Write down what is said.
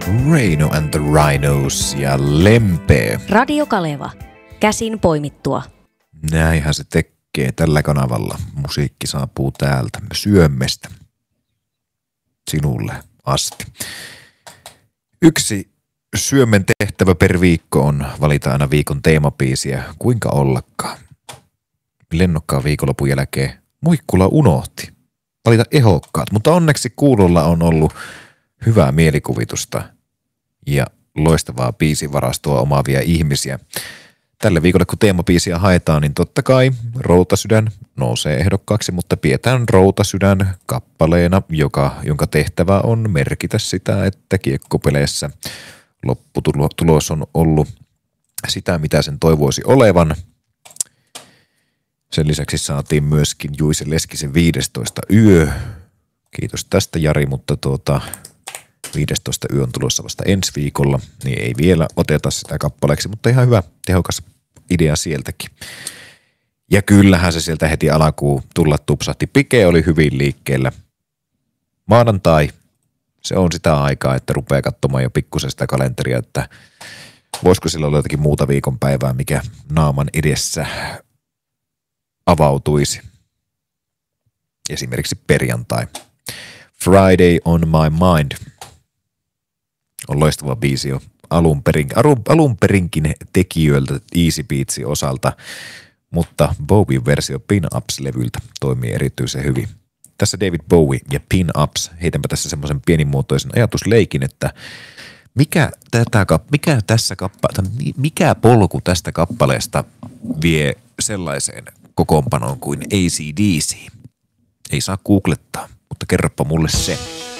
Reino and the Rhinos ja Lempe. Radio Kaleva. Käsin poimittua. Näinhän se tekee tällä kanavalla. Musiikki saapuu täältä Syömmestä sinulle asti. Yksi Syömmen tehtävä per viikko on valita aina viikon teemabiisiä. Kuinka ollakaan. Lennokkaan viikonlopun jälkeen Muikkula unohti valita ehokkaat, mutta onneksi kuulolla on ollut hyvää mielikuvitusta ja loistavaa biisivarastoa omaavia ihmisiä. Tällä viikolla kun teemabiisiä haetaan, niin totta kai Routasydän nousee ehdokkaaksi, mutta pidetään Routasydän kappaleena, jonka tehtävä on merkitä sitä, että kiekkopeleissä lopputulos on ollut sitä, mitä sen toivoisi olevan. Sen lisäksi saatiin myöskin Juise Leskisen 15 yö. Kiitos tästä Jari, mutta 15 yö on tulossa vasta ensi viikolla, niin ei vielä oteta sitä kappaleeksi, mutta ihan hyvä, tehokas idea sieltäkin. Ja kyllähän se sieltä heti alkuun tulla tupsahti. Pike oli hyvin liikkeellä. Maanantai, se on sitä aikaa, että rupeaa katsomaan jo pikkusen sitä kalenteria, että voisiko sillä olla jotakin muuta viikonpäivää, mikä naaman edessä avautuisi. Esimerkiksi perjantai. Friday on my mind on loistava biisi jo alun perinkin tekijöiltä Easy Beatsin osalta, mutta Bowien versio Pin Ups-levyltä toimii erityisen hyvin. Tässä David Bowie ja Pin Ups, heitänpä tässä semmoisen pienimuotoisen ajatusleikin, että mikä polku tästä kappaleesta vie sellaiseen kokoonpanoon kuin AC/DC. Ei saa googlettaa, mutta kerropa mulle se.